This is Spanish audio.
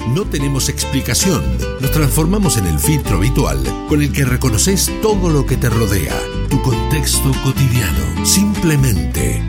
No tenemos explicación. Nos transformamos en el filtro habitual con el que reconoces todo lo que te rodea. Tu contexto cotidiano. Simplemente